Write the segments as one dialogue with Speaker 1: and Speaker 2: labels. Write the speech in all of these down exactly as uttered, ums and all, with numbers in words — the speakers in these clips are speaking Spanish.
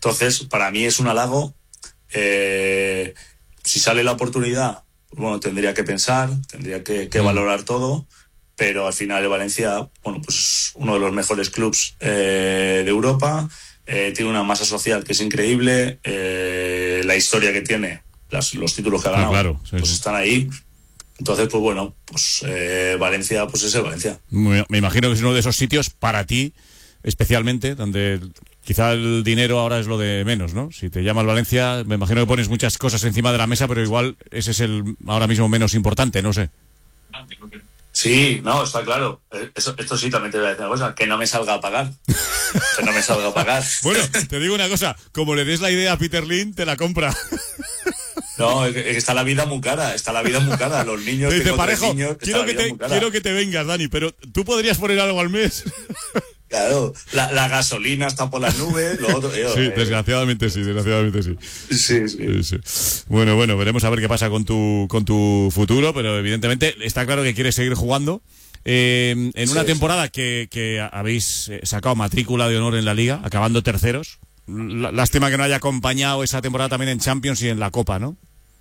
Speaker 1: Entonces, para mí es un halago. Eh, si sale la oportunidad, bueno, tendría que pensar, tendría que, que mm. valorar todo, pero al final el Valencia, bueno, pues uno de los mejores clubs eh, de Europa, eh, tiene una masa social que es increíble, eh, la historia que tiene, las, los títulos que ha ganado, ah, claro, sí, pues sí. están ahí. Entonces, pues bueno, pues eh, Valencia, pues es el Valencia.
Speaker 2: Me, me imagino que es uno de esos sitios para ti, especialmente, donde quizá el dinero ahora es lo de menos, ¿no? Si te llamas Valencia, me imagino que pones muchas cosas encima de la mesa, pero igual ese es el ahora mismo menos importante, no sé.
Speaker 1: Sí, no, está claro. Eso, esto sí, también te voy a decir una cosa, que no me salga a pagar. Que no me salga a pagar.
Speaker 2: Bueno, te digo una cosa, como le des la idea a Peter Lim, te la compra.
Speaker 1: No, es que está la vida muy cara, está la vida muy cara. Los niños,
Speaker 2: te dice,
Speaker 1: tengo
Speaker 2: Parejo,
Speaker 1: niños,
Speaker 2: quiero, que te, quiero que te vengas, Dani, pero tú podrías poner algo al mes.
Speaker 1: Claro, la, la gasolina está por las nubes, lo otro... Yo,
Speaker 2: sí,
Speaker 1: eh.
Speaker 2: desgraciadamente sí, desgraciadamente sí.
Speaker 1: Sí, sí.
Speaker 2: sí, sí. Bueno, bueno, veremos a ver qué pasa con tu, con tu futuro, pero evidentemente está claro que quieres seguir jugando. Eh, en una sí, temporada sí. Que, que habéis sacado matrícula de honor en la Liga, acabando terceros. Lástima que no haya acompañado esa temporada también en Champions y en la Copa, ¿no?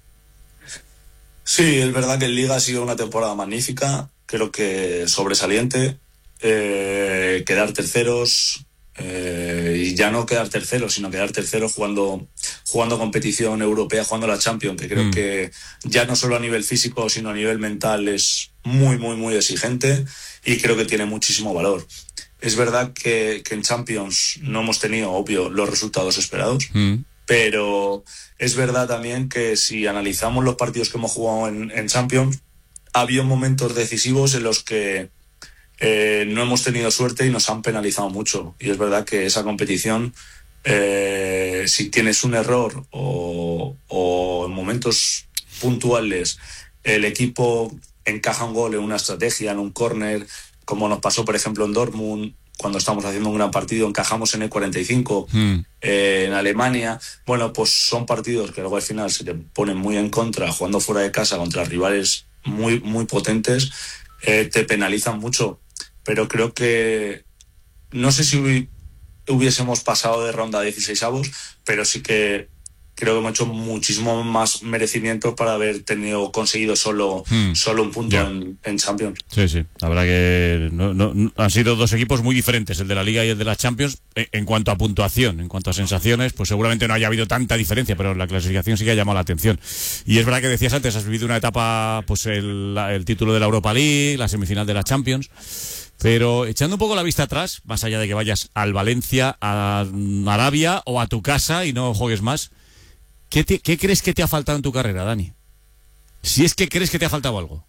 Speaker 1: Sí, es verdad que en Liga ha sido una temporada magnífica, creo que sobresaliente, eh, quedar terceros, eh, y ya no quedar terceros, sino quedar terceros jugando, jugando competición europea, jugando la Champions, que creo mm. que ya no solo a nivel físico, sino a nivel mental es muy, muy, muy exigente y creo que tiene muchísimo valor. Es verdad que, que en Champions no hemos tenido, obvio, los resultados esperados, mm. pero es verdad también que si analizamos los partidos que hemos jugado en, en Champions, ha habido momentos decisivos en los que eh, no hemos tenido suerte y nos han penalizado mucho. Y es verdad que esa competición, eh, si tienes un error o, o en momentos puntuales el equipo encaja un gol en una estrategia, en un córner, como nos pasó, por ejemplo, en Dortmund, cuando estamos haciendo un gran partido, encajamos en el cuarenta y cinco, mm. eh, en Alemania. Bueno, pues son partidos que luego al final se te ponen muy en contra, jugando fuera de casa contra rivales muy, muy potentes, eh, te penalizan mucho. Pero creo que, no sé si hubiésemos pasado de ronda a dieciseisavos, pero sí que creo que hemos hecho muchísimo más merecimientos para haber tenido conseguido solo, hmm. solo un punto yeah. en, en Champions.
Speaker 2: Sí, sí, la verdad que no, no, no, han sido dos equipos muy diferentes, el de la Liga y el de la Champions, en, en cuanto a puntuación, en cuanto a sensaciones, pues seguramente no haya habido tanta diferencia, pero la clasificación sí que ha llamado la atención. Y es verdad que decías antes, has vivido una etapa, pues el, el título de la Europa League, la semifinal de la Champions, pero echando un poco la vista atrás, más allá de que vayas al Valencia, a Arabia o a tu casa y no juegues más, ¿Qué, te, ¿Qué crees que te ha faltado en tu carrera, Dani? Si es que crees que te ha faltado algo.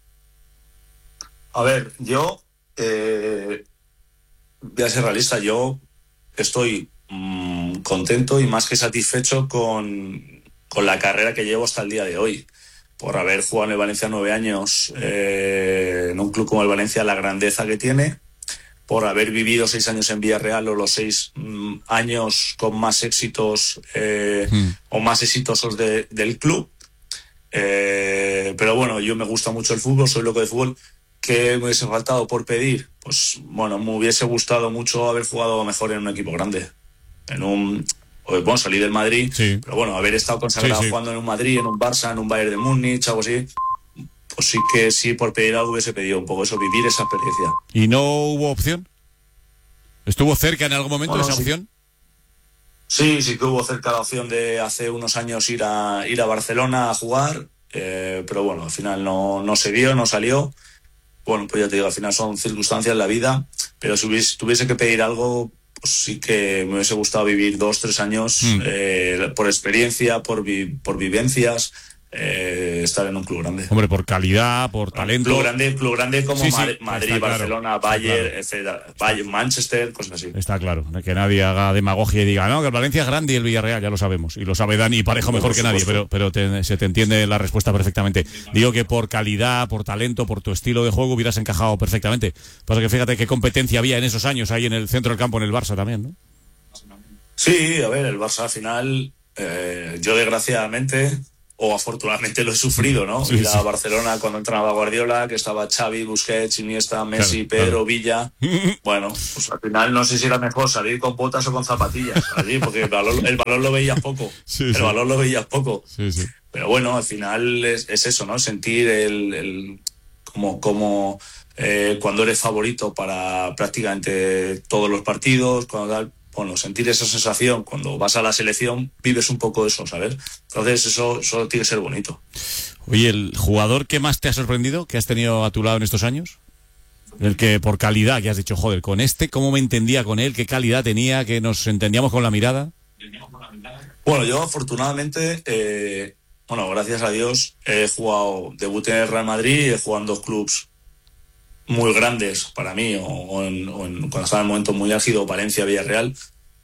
Speaker 1: A ver, yo eh, voy a ser realista. Yo estoy mmm, contento y más que satisfecho con, con la carrera que llevo hasta el día de hoy. Por haber jugado en el Valencia nueve años, eh, en un club como el Valencia, la grandeza que tiene. Por haber vivido seis años en Villarreal o los seis mm, años con más éxitos eh, mm. o más exitosos de, del club. Eh, pero bueno, yo me gusta mucho el fútbol, soy loco de fútbol. ¿Qué me hubiese faltado por pedir? Pues bueno, me hubiese gustado mucho haber jugado mejor en un equipo grande. En un... Bueno, salí del Madrid, sí. pero bueno, haber estado consagrado sí, sí. jugando en un Madrid, en un Barça, en un Bayern de Múnich, algo así... Pues sí que sí, por pedir algo hubiese pedido un poco eso, vivir esa experiencia.
Speaker 2: ¿Y no hubo opción? ¿Estuvo cerca en algún momento
Speaker 1: bueno,
Speaker 2: esa
Speaker 1: sí.
Speaker 2: opción?
Speaker 1: Sí, sí que hubo cerca la opción de hace unos años ir a ir a Barcelona a jugar, eh, pero bueno, al final no, no se dio, no salió. Bueno, pues ya te digo, al final son circunstancias en la vida, pero si hubiese, tuviese que pedir algo, pues sí que me hubiese gustado vivir dos, tres años mm. eh, por experiencia, por, vi, por vivencias. Eh, estar en un club grande.
Speaker 2: Hombre, por calidad, por talento.
Speaker 1: Club grande, club grande como
Speaker 2: sí, sí,
Speaker 1: Madrid, Madrid Barcelona,
Speaker 2: claro,
Speaker 1: Bayern,
Speaker 2: claro.
Speaker 1: etcétera, Bayern, Manchester, cosas así.
Speaker 2: Está claro, que nadie haga demagogia y diga, no, que el Valencia es grande y el Villarreal, ya lo sabemos. Y lo sabe Dani Parejo mejor por que nadie, pero, pero te, se te entiende la respuesta perfectamente. Digo que por calidad, por talento, por tu estilo de juego hubieras encajado perfectamente. Pasa que fíjate qué competencia había en esos años ahí en el centro del campo, en el Barça también, ¿no?
Speaker 1: Sí, a ver, el Barça al final, eh, yo desgraciadamente... o afortunadamente lo he sufrido, ¿no?
Speaker 2: Sí,
Speaker 1: Ir a
Speaker 2: sí.
Speaker 1: Barcelona cuando entrenaba Guardiola, que estaba Xavi, Busquets, Iniesta, Messi,
Speaker 2: Claro,
Speaker 1: Pedro,
Speaker 2: claro.
Speaker 1: Villa. Bueno, pues al final no sé si era mejor salir con botas o con zapatillas allí, porque el balón, el balón lo veías poco.
Speaker 2: Sí,
Speaker 1: el
Speaker 2: sí.
Speaker 1: balón lo veías poco.
Speaker 2: Sí, sí.
Speaker 1: Pero bueno, al final es, es eso, ¿no? Sentir el, el como, como eh, cuando eres favorito para prácticamente todos los partidos, cuando tal, bueno, sentir esa sensación cuando vas a la selección, vives un poco eso, ¿sabes? Entonces eso, eso tiene que ser bonito.
Speaker 2: Oye, ¿el jugador que más te ha sorprendido, que has tenido a tu lado en estos años? El que por calidad, que has dicho, joder, con este, ¿cómo me entendía con él? ¿Qué calidad tenía? ¿Que nos entendíamos con la mirada?
Speaker 1: Bueno, yo afortunadamente, eh, bueno, gracias a Dios, he jugado, debuté en el Real Madrid, he jugado en dos clubes muy grandes para mí, o, o, en, o en, cuando estaba en el momento muy álgido, Valencia, Villarreal.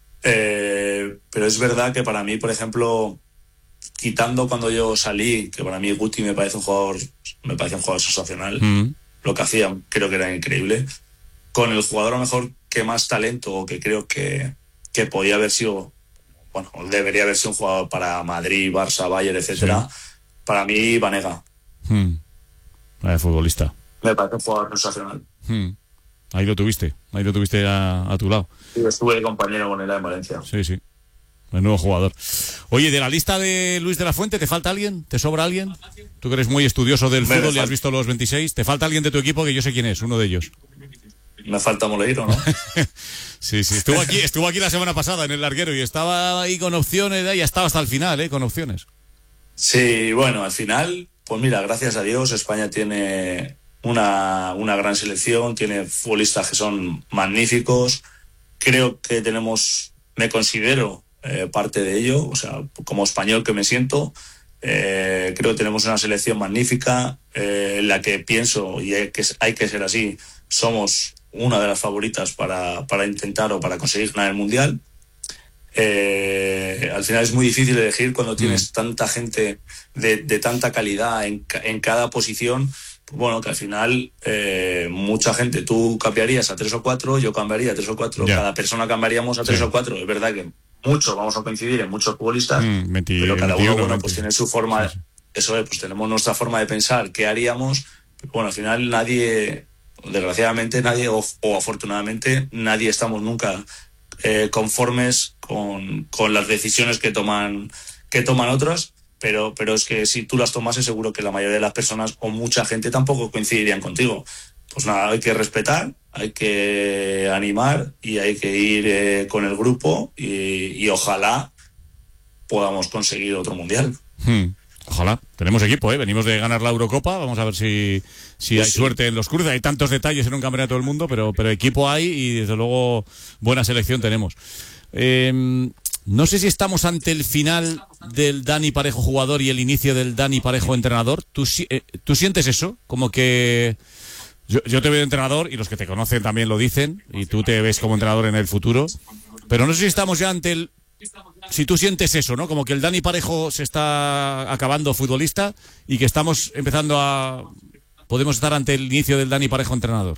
Speaker 1: Eh, pero es verdad que para mí, por ejemplo, quitando cuando yo salí, que para mí Guti me parece un jugador, me parece un jugador sensacional,
Speaker 2: Mm.
Speaker 1: lo que hacía creo que era increíble. Con el jugador a lo mejor que más talento, o que creo que, que podía haber sido, bueno, debería haber sido un jugador para Madrid, Barça, Bayern, etcétera.
Speaker 2: Sí.
Speaker 1: Para mí, Vanega.
Speaker 2: Mm. Vaya futbolista.
Speaker 1: Me parece un jugador sensacional.
Speaker 2: Mm. Ahí lo tuviste, ahí lo tuviste a, a tu lado.
Speaker 1: Y estuve de compañero con él en Valencia.
Speaker 2: Sí, sí. El nuevo jugador. Oye, de la lista de Luis de la Fuente, ¿te falta alguien? ¿Te sobra alguien? Tú que eres muy estudioso del
Speaker 1: Me
Speaker 2: fútbol y
Speaker 1: falta.
Speaker 2: has visto los veintiséis. ¿Te falta alguien de tu equipo que yo sé quién es? Uno de ellos.
Speaker 1: Me falta Moleiro, ¿no?
Speaker 2: Sí, sí. Estuvo aquí, estuvo aquí la semana pasada en el larguero y estaba ahí con opciones. Ya estaba hasta el final, ¿eh? Con opciones.
Speaker 1: Sí, bueno, al final, pues mira, gracias a Dios, España tiene una, una gran selección, tiene futbolistas que son magníficos. Creo que tenemos, me considero eh, parte de ello, o sea, como español que me siento, eh, creo que tenemos una selección magnífica, eh, en la que pienso, y hay que, hay que ser así, somos una de las favoritas para, para intentar o para conseguir ganar el Mundial. Eh, al final es muy difícil elegir cuando tienes mm. tanta gente de, de tanta calidad en, en cada posición. Bueno, que al final eh, mucha gente, tú cambiarías a tres o cuatro, yo cambiaría a tres o cuatro, yeah. cada persona cambiaríamos a tres sí. o cuatro. Es verdad que muchos vamos a coincidir en muchos futbolistas, mm, veinte, pero cada veintiuno, uno bueno, pues tiene su forma, sí, sí. eso es, pues tenemos nuestra forma de pensar, qué haríamos. Bueno, al final nadie, desgraciadamente nadie, o, o afortunadamente nadie estamos nunca eh, conformes con, con las decisiones que toman, que toman otras. Pero, pero es que si tú las tomases, seguro que la mayoría de las personas o mucha gente tampoco coincidirían contigo. Pues nada, hay que respetar, hay que animar y hay que ir eh, con el grupo y, y ojalá podamos conseguir otro mundial.
Speaker 2: Hmm. Ojalá. Tenemos equipo, ¿eh? Venimos de ganar la Eurocopa, vamos a ver si, si pues hay sí. suerte en los cruces. Hay tantos detalles en un campeonato del mundo, pero, pero equipo hay y desde luego buena selección tenemos. Eh, No sé si estamos ante el final del Dani Parejo jugador y el inicio del Dani Parejo entrenador. ¿Tú, eh, ¿tú sientes eso? Como que yo, yo te veo entrenador y los que te conocen también lo dicen y tú te ves como entrenador en el futuro. Pero no sé si estamos ya ante el... Si tú sientes eso, ¿no? Como que el Dani Parejo se está acabando futbolista y que estamos empezando a... Podemos estar ante el inicio del Dani Parejo entrenador.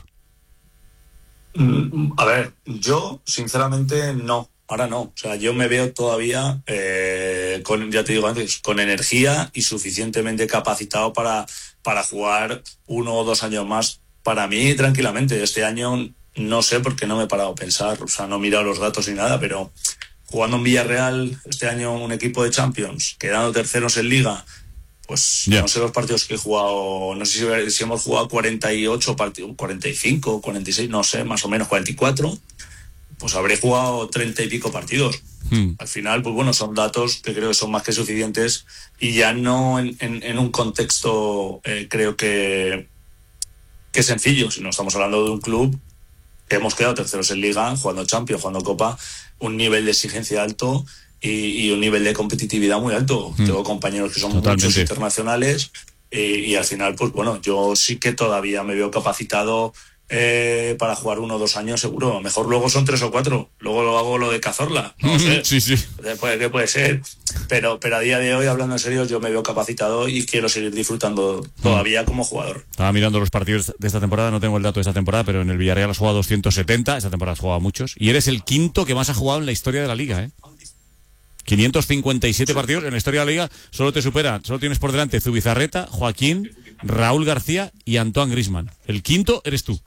Speaker 1: A ver, yo sinceramente no. Ahora no, o sea, yo me veo todavía, eh, con, ya te digo antes, con energía y suficientemente capacitado para, para jugar uno o dos años más. Para mí, tranquilamente, este año no sé por qué no me he parado a pensar, o sea, no he mirado los datos ni nada, pero jugando en Villarreal, este año un equipo de Champions, quedando terceros en Liga, pues yeah. no sé los partidos que he jugado, no sé si, si hemos jugado cuarenta y ocho partidos, cuarenta y cinco, cuarenta y seis, no sé, más o menos cuarenta y cuatro. Pues habré jugado treinta y pico partidos. Hmm. Al final, pues bueno, son datos que creo que son más que suficientes y ya no en, en, en un contexto, eh, creo que, que sencillo, sino estamos hablando de un club que hemos quedado terceros en Liga, jugando Champions, jugando Copa, un nivel de exigencia alto y, y un nivel de competitividad muy alto. Hmm. Tengo compañeros que son Totalmente. muchos internacionales y, y al final, pues bueno, yo sí que todavía me veo capacitado Eh, para jugar uno o dos años seguro. Mejor luego son tres o cuatro. Luego lo hago lo de Cazorla. No sé.
Speaker 2: Sí, sí.
Speaker 1: Puede, que puede ser. Pero, pero a día de hoy, hablando en serio, yo me veo capacitado y quiero seguir disfrutando todavía como jugador.
Speaker 2: Estaba mirando los partidos de esta temporada, no tengo el dato de esta temporada, pero en el Villarreal has jugado doscientos setenta. Esta temporada has jugado muchos. Y eres el quinto que más ha jugado en la historia de la liga, ¿eh? quinientos cincuenta y siete partidos en la historia de la Liga. Solo te supera, solo tienes por delante Zubizarreta, Joaquín, Raúl García y Antoine Griezmann. El quinto eres tú.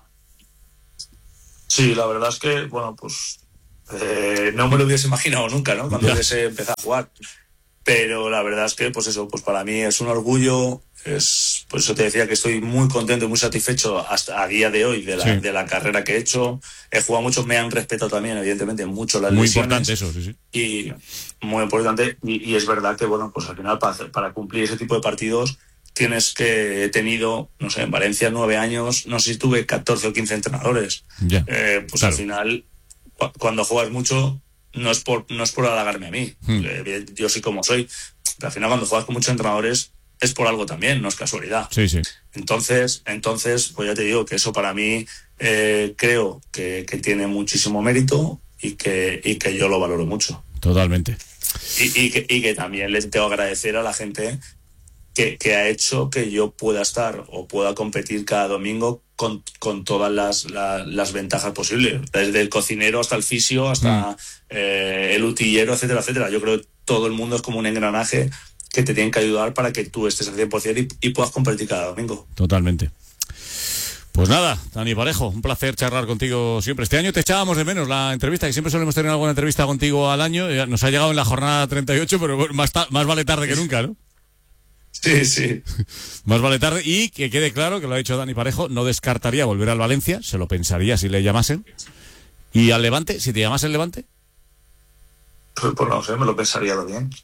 Speaker 1: Sí, la verdad es que, bueno, pues eh, no me lo hubiese imaginado nunca, ¿no? Cuando
Speaker 2: Ya.
Speaker 1: hubiese empezado a jugar. Pero la verdad es que, pues eso, pues para mí es un orgullo. Es, por eso te decía que estoy muy contento y muy satisfecho hasta a día de hoy de la,
Speaker 2: Sí.
Speaker 1: de la carrera que he hecho. He jugado mucho, me han respetado también, evidentemente, mucho las
Speaker 2: Muy
Speaker 1: lesiones.
Speaker 2: importante eso, sí, sí.
Speaker 1: Y muy importante. Y, y es verdad que, bueno, pues al final para, hacer- para cumplir ese tipo de partidos tienes que... He tenido, no sé, en Valencia nueve años, no sé si tuve catorce o quince entrenadores.
Speaker 2: Ya.
Speaker 1: Eh, pues
Speaker 2: Claro.
Speaker 1: al final, cu- cuando juegas mucho, no es por no es por halagarme a mí.
Speaker 2: Hmm.
Speaker 1: Eh, yo soy como soy. Pero al final, cuando juegas con muchos entrenadores, es por algo también, no es casualidad.
Speaker 2: Sí, sí.
Speaker 1: Entonces, entonces, pues ya te digo que eso para mí eh, creo que, que tiene muchísimo mérito y que, y que yo lo valoro mucho.
Speaker 2: Totalmente.
Speaker 1: Y, y, que, y que también les tengo que agradecer a la gente que, que ha hecho que yo pueda estar o pueda competir cada domingo con, con todas las, la, las ventajas posibles, desde el cocinero hasta el fisio, hasta
Speaker 2: Mm.
Speaker 1: eh, el utillero, etcétera, etcétera. Yo creo que todo el mundo es como un engranaje que te tienen que ayudar para que tú estés al cien por ciento y, y puedas competir cada domingo.
Speaker 2: Totalmente. Pues nada, Dani Parejo, un placer charlar contigo siempre. Este año te echábamos de menos la entrevista, que siempre solemos tener alguna entrevista contigo al año. Eh, Nos ha llegado en la jornada treinta y ocho, pero bueno, más, ta- más vale tarde que nunca, ¿no?
Speaker 1: Sí, sí.
Speaker 2: Más vale tarde. Y que quede claro, que lo ha dicho Dani Parejo, no descartaría volver al Valencia, se lo pensaría si le llamasen. ¿Y al Levante? Si te llamasen Levante.
Speaker 1: Pues, pues no sé, me lo pensaría lo bien.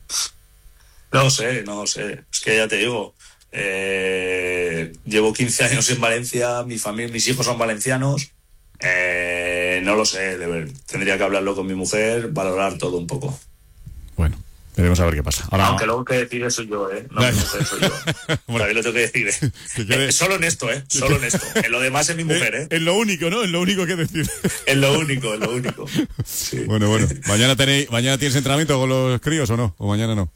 Speaker 1: No sé, no sé. Es que ya te digo, eh, llevo quince años en Valencia, mi familia, mis hijos son valencianos. Eh, no lo sé, de ver, tendría que hablarlo con mi mujer, valorar todo un poco.
Speaker 2: Bueno, veremos a ver qué pasa. Ahora,
Speaker 1: Aunque luego que decide soy yo, ¿eh? No, mi mujer soy yo.
Speaker 2: Bueno.
Speaker 1: También lo tengo que decir, ¿eh?
Speaker 2: Que quede-
Speaker 1: Eh, Solo en esto, ¿eh? Solo en esto. En lo demás es mi mujer, ¿eh?
Speaker 2: Es lo único, ¿no? Es lo único que decir.
Speaker 1: Es lo único, es lo único. Sí.
Speaker 2: Bueno, bueno. ¿Mañana tenéis, mañana tienes entrenamiento con los críos o no? ¿O mañana no?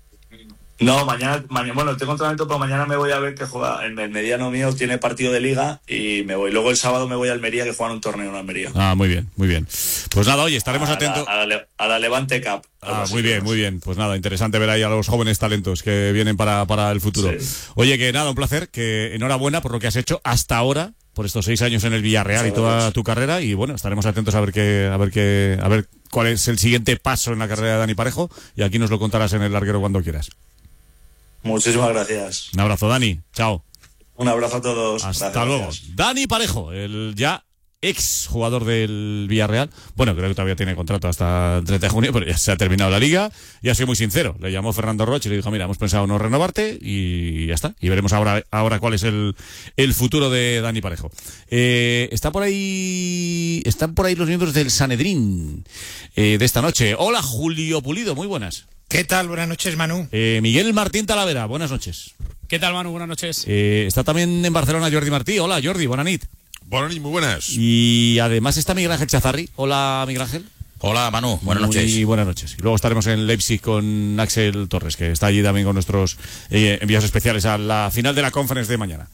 Speaker 1: No, mañana, mañana, bueno, tengo entrenamiento, pero mañana me voy a ver que juega, el, el mediano mío tiene partido de liga y me voy. Luego el sábado me voy a Almería, que juegan un torneo en Almería.
Speaker 2: Ah, muy bien, muy bien. Pues nada, oye, estaremos
Speaker 1: a
Speaker 2: atentos.
Speaker 1: La, a, la, a la Levante Cup.
Speaker 2: Ah, muy bien, muy bien. Pues nada, interesante ver ahí a los jóvenes talentos que vienen para, para el futuro.
Speaker 1: Sí.
Speaker 2: Oye, que nada, un placer, que enhorabuena por lo que has hecho hasta ahora, por estos seis años en el Villarreal y toda tu carrera, y bueno, estaremos atentos a ver qué, a ver qué, a ver cuál es el siguiente paso en la carrera de Dani Parejo, y aquí nos lo contarás en el larguero cuando quieras.
Speaker 1: Muchísimas gracias.
Speaker 2: Un abrazo, Dani. Chao.
Speaker 1: Un abrazo a todos.
Speaker 2: Hasta
Speaker 1: Gracias,
Speaker 2: luego.
Speaker 1: gracias.
Speaker 2: Dani Parejo, el ya ex jugador del Villarreal. Bueno, creo que todavía tiene contrato hasta el treinta de junio, pero ya se ha terminado la liga y ha sido muy sincero. Le llamó Fernando Roche y le dijo, mira, hemos pensado no renovarte y ya está. Y veremos ahora, ahora cuál es el, el futuro de Dani Parejo. Eh, está por ahí, están por ahí los miembros del Sanedrín eh, de esta noche. Hola, Julio Pulido, muy buenas.
Speaker 3: ¿Qué tal? Buenas noches, Manu.
Speaker 2: Eh, Miguel Martín Talavera, buenas noches.
Speaker 4: ¿Qué tal, Manu? Buenas noches.
Speaker 2: Eh, está también en Barcelona Jordi Martí. Hola, Jordi, buenas nit.
Speaker 5: Buenas noches, muy buenas.
Speaker 2: Y además está Miguel Ángel Chazarri. Hola, Miguel Ángel.
Speaker 6: Hola, Manu. Buenas
Speaker 2: Muy
Speaker 6: noches.
Speaker 2: buenas noches. Y luego estaremos en Leipzig con Axel Torres, que está allí también con nuestros eh, envíos especiales a la final de la conference de mañana.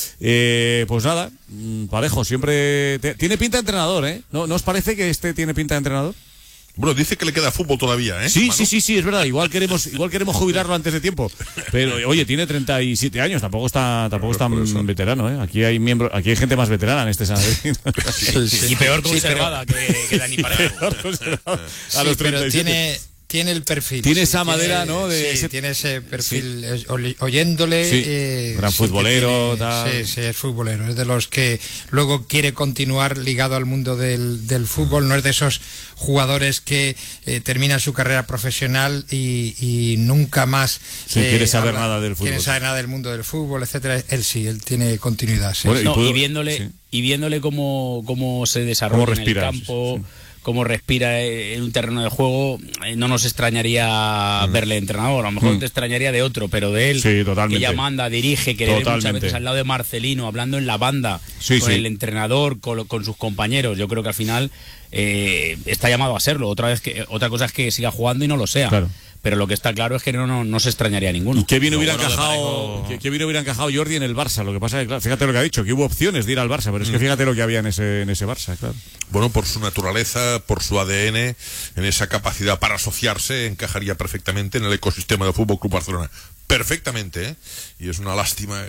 Speaker 2: Eh, pues nada, mm, Parejo, siempre... te- tiene pinta de entrenador, ¿eh? ¿No, ¿No os parece que este tiene pinta de entrenador?
Speaker 5: Bueno, dice que le queda fútbol todavía, ¿eh?
Speaker 2: Sí,
Speaker 5: Manu?
Speaker 2: sí, sí, sí, es verdad. Igual queremos, igual queremos jubilarlo antes de tiempo. Pero oye, tiene treinta y siete años, tampoco está, tampoco es
Speaker 5: Por eso.
Speaker 2: tan veterano, ¿eh? Aquí hay miembros, aquí hay gente más veterana en este Sanedrín.
Speaker 4: Y peor
Speaker 3: Sí,
Speaker 4: conservada que, que Dani Parejo.
Speaker 2: A los
Speaker 3: Sí, pero
Speaker 2: treinta y siete.
Speaker 3: tiene, tiene el perfil.
Speaker 2: Tiene
Speaker 3: sí,
Speaker 2: esa madera, ¿no? De
Speaker 3: sí,
Speaker 2: ese-
Speaker 3: tiene ese perfil. eh, oli- oyéndole.
Speaker 2: Sí,
Speaker 3: eh,
Speaker 2: gran
Speaker 3: sí que
Speaker 2: futbolero,
Speaker 3: tiene-
Speaker 2: tal.
Speaker 3: Sí, sí, es futbolero. Es de los que luego quiere continuar ligado al mundo del, del fútbol. No es de esos jugadores que eh, terminan su carrera profesional y, y nunca más.
Speaker 2: Sí, quiere saber nada del fútbol.
Speaker 3: Quiere saber nada del mundo del fútbol, etcétera. Él sí, él tiene continuidad. Sí.
Speaker 2: Bueno,
Speaker 4: No,
Speaker 2: pudo-
Speaker 4: y viéndole,
Speaker 2: sí.
Speaker 4: y viéndole cómo, cómo se desarrolla
Speaker 2: Cómo
Speaker 4: en
Speaker 2: respira,
Speaker 4: el campo,
Speaker 2: sí,
Speaker 4: cómo respira en un terreno de juego, eh, no nos extrañaría verle entrenador. A lo mejor
Speaker 2: Mm.
Speaker 4: te extrañaría de otro, pero de él,
Speaker 2: Sí, totalmente.
Speaker 4: que ya manda, dirige, que le ve muchas
Speaker 2: Totalmente.
Speaker 4: veces al lado de Marcelino, hablando en la banda,
Speaker 2: Sí,
Speaker 4: con
Speaker 2: sí.
Speaker 4: el entrenador, con, con sus compañeros. Yo creo que al final eh, está llamado a serlo. Otra vez que otra cosa es que siga jugando y no lo sea.
Speaker 2: Claro.
Speaker 4: pero lo que está claro es que no, no, no se extrañaría ninguno.
Speaker 2: Y qué bien
Speaker 5: Lo
Speaker 2: hubiera
Speaker 5: bueno de
Speaker 2: encajado,
Speaker 5: Parejo-
Speaker 2: qué, qué bien hubiera encajado Jordi en el Barça. Lo que pasa es que, claro, fíjate lo que ha dicho, que hubo opciones de ir al Barça, pero es que fíjate lo que había en ese, en ese Barça, claro.
Speaker 5: Bueno, por su naturaleza, por su A D N, en esa capacidad para asociarse, encajaría perfectamente en el ecosistema del Fútbol Club Barcelona. Perfectamente, ¿eh? Y es una lástima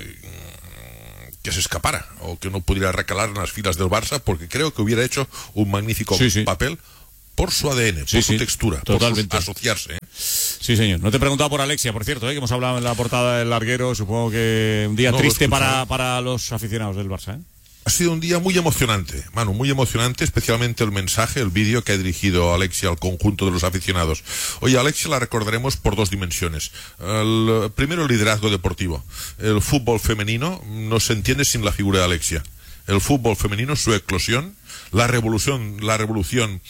Speaker 5: que se escapara o que no pudiera recalar en las filas del Barça, porque creo que hubiera hecho un magnífico
Speaker 2: Sí, sí.
Speaker 5: papel por su A D N,
Speaker 2: Sí,
Speaker 5: por su
Speaker 2: sí,
Speaker 5: textura,
Speaker 2: totalmente.
Speaker 5: por su asociarse, ¿eh?
Speaker 2: Sí, señor. No te he preguntado por Alexia, por cierto, ¿eh? Que hemos hablado en la portada del larguero. Supongo que un día
Speaker 5: No, lo he
Speaker 2: triste
Speaker 5: escuchado.
Speaker 2: para, para los aficionados del Barça, ¿eh?
Speaker 5: Ha sido un día muy emocionante, Manu, muy emocionante, especialmente el mensaje, el vídeo que ha dirigido Alexia al conjunto de los aficionados. Oye, a Alexia la recordaremos por dos dimensiones. El, primero, el liderazgo deportivo. El fútbol femenino no se entiende sin la figura de Alexia. El fútbol femenino, su eclosión, la revolución, la revolución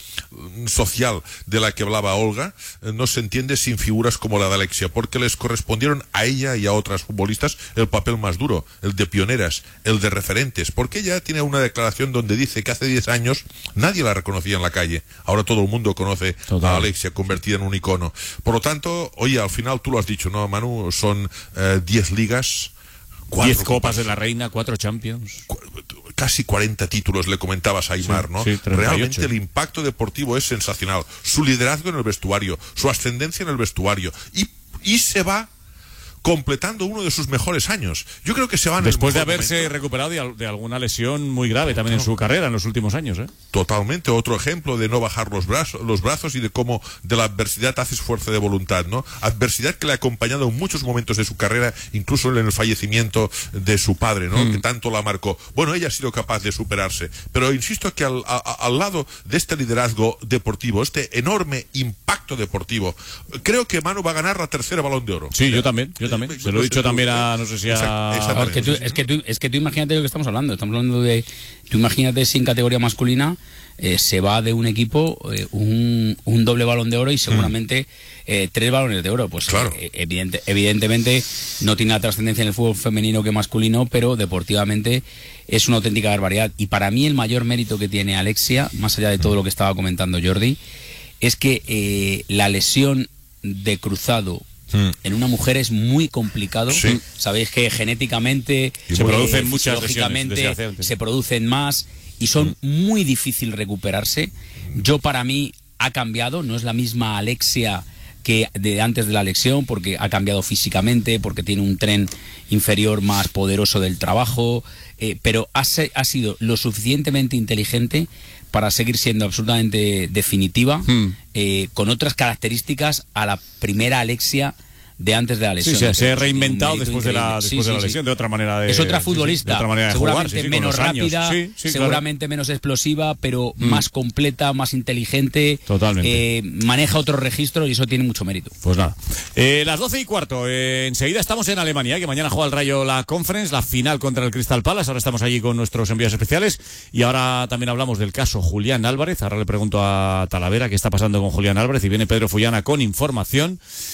Speaker 5: social de la que hablaba Olga, eh, no se entiende sin figuras como la de Alexia, porque les correspondieron a ella y a otras futbolistas el papel más duro, el de pioneras, el de referentes, porque ella tiene una declaración donde dice que hace diez años nadie la reconocía en la calle, ahora todo el mundo conoce
Speaker 2: Total.
Speaker 5: a Alexia, convertida en un icono. Por lo tanto, oye, al final tú lo has dicho, ¿no, Manu? Son eh, diez ligas, cuatro
Speaker 2: Diez copas de la Reina, cuatro Champions.
Speaker 5: cu- casi cuarenta títulos, le comentabas a Aymar,
Speaker 2: Sí,
Speaker 5: ¿no?
Speaker 2: sí, treinta y ocho.
Speaker 5: Realmente el impacto deportivo es sensacional. Su liderazgo en el vestuario, su ascendencia en el vestuario. Y, y se va completando uno de sus mejores años. Yo creo que se va en el
Speaker 2: Después de
Speaker 5: mejor
Speaker 2: haberse
Speaker 5: momento.
Speaker 2: recuperado de, al- de alguna lesión muy grave también en su carrera en los últimos años, ¿eh?
Speaker 5: Totalmente, otro ejemplo de no bajar los brazos, los brazos y de cómo de la adversidad haces fuerza de voluntad, ¿no? Adversidad que le ha acompañado en muchos momentos de su carrera, incluso en el fallecimiento de su padre, ¿no?
Speaker 2: Mm.
Speaker 5: Que tanto la marcó. Bueno, ella ha sido capaz de superarse, pero insisto que al, a- a- al lado de este liderazgo deportivo, este enorme impacto deportivo, creo que Manu va a ganar la tercera Balón de Oro.
Speaker 2: Sí, yo también, yo también. Se lo he dicho también a, no sé si a...
Speaker 5: Exact- exactamente.
Speaker 4: Claro, es, que tú, es, que tú, es que tú imagínate lo que estamos hablando. Estamos hablando de. Tú imagínate si en categoría masculina eh, se va de un equipo eh, un, un doble balón de oro y seguramente eh, tres balones de oro. Pues
Speaker 5: Claro.
Speaker 4: eh, evidente, evidentemente no tiene la trascendencia en el fútbol femenino que masculino, pero deportivamente es una auténtica barbaridad. Y para mí el mayor mérito que tiene Alexia, más allá de todo lo que estaba comentando Jordi, es que eh, la lesión de cruzado
Speaker 5: Mm.
Speaker 4: en una mujer es muy complicado.
Speaker 5: Sí.
Speaker 4: Sabéis que genéticamente
Speaker 2: Se
Speaker 4: eh,
Speaker 2: producen muchas lesiones,
Speaker 4: fisiológicamente
Speaker 2: desgraciadamente.
Speaker 4: se producen más y son muy difícil recuperarse. Yo, para mí, ha cambiado, no es la misma Alexia que de antes de la lesión, porque ha cambiado físicamente, porque tiene un tren inferior más poderoso del trabajo, eh, pero ha, se- ha sido lo suficientemente inteligente para seguir siendo absolutamente definitiva,
Speaker 2: Hmm.
Speaker 4: eh, con otras características a la primera Alexia de antes de la
Speaker 2: Sí,
Speaker 4: lesión.
Speaker 2: se,
Speaker 4: que
Speaker 2: se ha
Speaker 4: tiene un
Speaker 2: reinventado
Speaker 4: mérito
Speaker 2: después de la,
Speaker 4: increíble.
Speaker 2: después
Speaker 4: Sí,
Speaker 2: de la
Speaker 4: sí, sí.
Speaker 2: lesión, de otra manera de...
Speaker 4: Es otra
Speaker 2: sí, sí,
Speaker 4: futbolista,
Speaker 2: de otra manera de
Speaker 4: seguramente
Speaker 2: jugar, sí, sí, con
Speaker 4: menos
Speaker 2: los años.
Speaker 4: rápida,
Speaker 2: Sí, sí, claro.
Speaker 4: seguramente menos explosiva, pero más completa, más inteligente.
Speaker 2: Totalmente.
Speaker 4: eh, maneja otros registros y eso tiene mucho mérito.
Speaker 2: Pues nada. Eh, las doce y cuarto. Eh, enseguida estamos en Alemania, que mañana juega el Rayo la Conference, la final contra el Crystal Palace. Ahora estamos allí con nuestros enviados especiales. Y ahora también hablamos del caso Julián Álvarez. Ahora le pregunto a Talavera qué está pasando con Julián Álvarez. Y viene Pedro Fullana con información.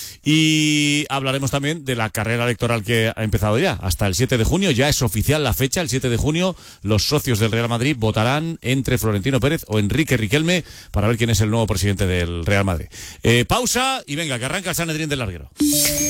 Speaker 2: Y hablaremos también de la carrera electoral que ha empezado ya. Hasta el siete de junio, ya es oficial la fecha. El siete de junio, los socios del Real Madrid votarán entre Florentino Pérez o Enrique Riquelme para ver quién es el nuevo presidente del Real Madrid. Eh, pausa y venga, que arranca el Sanedrín del Larguero.